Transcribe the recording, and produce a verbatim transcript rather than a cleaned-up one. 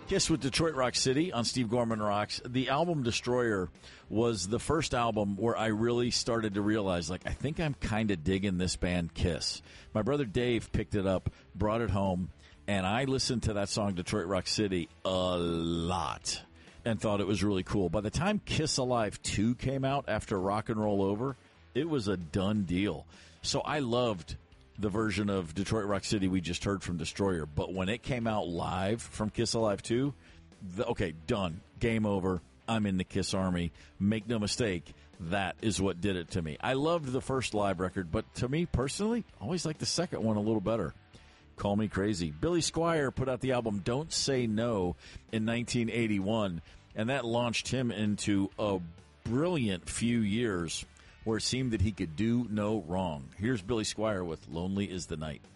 Kiss with Detroit Rock City on Steve Gorman Rocks. The album Destroyer was the first album where I really started to realize, like, I think I'm kind of digging this band Kiss. My brother Dave picked it up, brought it home, and I listened to that song Detroit Rock City a lot and thought it was really cool. By the time Kiss Alive two came out after Rock and Roll Over, it was a done deal. So I loved the version of Detroit Rock City we just heard from Destroyer. But when it came out live from Kiss Alive two, the, okay, done. Game over. I'm in the Kiss Army. Make no mistake, that is what did it to me. I loved the first live record, but to me personally, I always liked the second one a little better. Call me crazy. Billy Squier put out the album Don't Say No in nineteen eighty-one, and that launched him into a brilliant few years where it seemed that he could do no wrong. Here's Billy Squier with Lonely is the Night.